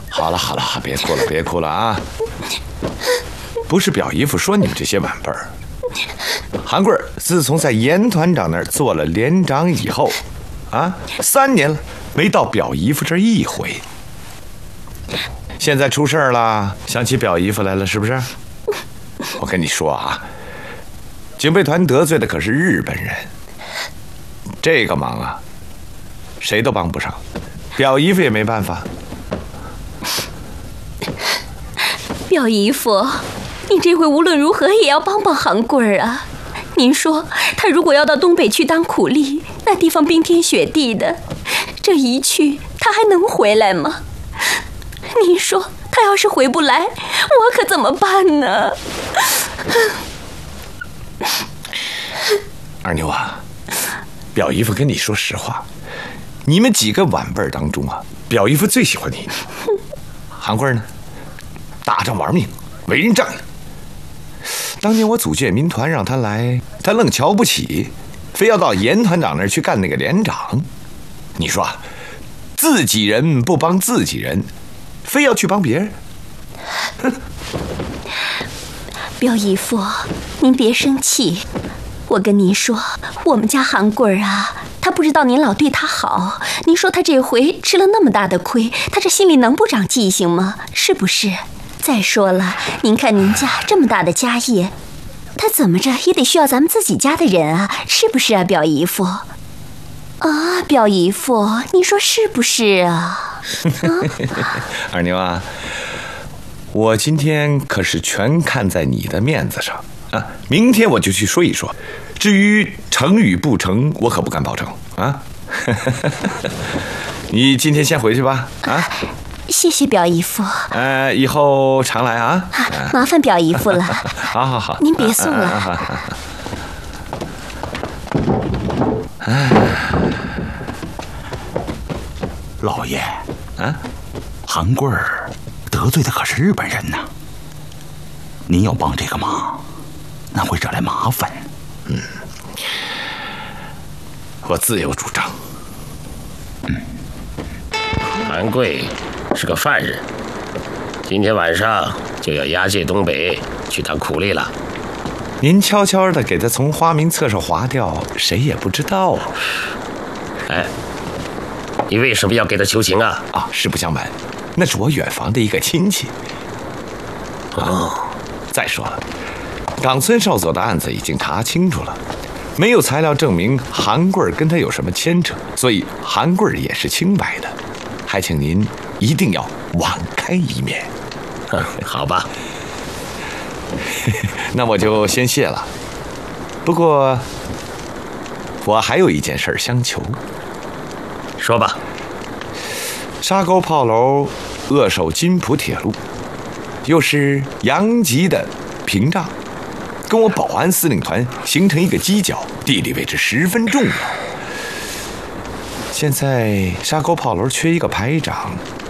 好了好了，别哭了别哭了啊！不是表姨夫说你们这些晚辈儿，韩贵自从在严团长那儿做了连长以后，啊，3年了没到表姨夫这儿一回。现在出事儿了，想起表姨夫来了是不是？我跟你说啊，警备团得罪的可是日本人，这个忙啊，谁都帮不上，表姨夫也没办法。 表姨夫，你这回无论如何也要帮帮韩贵啊！您说，他如果要到东北去当苦力，那地方冰天雪地的，这一去他还能回来吗？您说，他要是回不来，我可怎么办呢？ 二妞啊，表姨夫跟你说实话，你们几个晚辈当中啊，表姨夫最喜欢你。韩贵呢，打仗玩命，为人仗义。当年我组建民团让他来，他愣瞧不起，非要到严团长那儿去干那个连长。你说啊，自己人不帮自己人，非要去帮别人。 表姨夫，您别生气。我跟您说，我们家韩贵啊，他不知道您老对他好。您说他这回吃了那么大的亏，他这心里能不长记性吗？是不是？再说了，您看您家这么大的家业，他怎么着也得需要咱们自己家的人啊，是不是啊，表姨夫？啊，表姨夫，你说是不是啊？ 二妞啊，我今天可是全看在你的面子上啊！明天我就去说一说，至于成与不成，我可不敢保证啊！你今天先回去吧，啊！ 谢谢表姨夫。 以后常来啊！ 麻烦表姨夫了。 好好好， 您别送了。 老爷，韩贵儿得罪的可是日本人呐。您要帮这个忙，那会惹来麻烦。 我自有主张。 韩贵是个犯人，今天晚上就要押解东北去当苦力了。 您悄悄的给他从花名册上划掉，谁也不知道啊。 哎，你为什么要给他求情啊？ 实不相瞒，那是我远房的一个亲戚。再说了，冈村少佐的案子已经查清楚了，没有材料证明韩贵跟他有什么牵扯，所以韩贵也是清白的。还请您一定要网开一面。 好吧。 那我就先谢了。不过我还有一件事相求。 说吧。 沙沟炮楼扼守金浦铁路，又是杨吉的屏障，跟我保安司令团形成一个犄角，地理位置十分重要。现在沙沟炮楼缺一个排长，